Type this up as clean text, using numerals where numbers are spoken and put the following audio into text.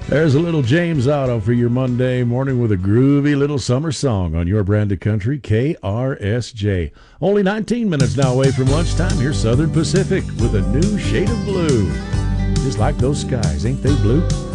There's a little James Auto for your Monday morning with a groovy little summer song on your brand of country, KRSJ. Only 19 minutes now away from lunchtime. Here's Southern Pacific with a new shade of blue. Just like those skies, ain't they blue?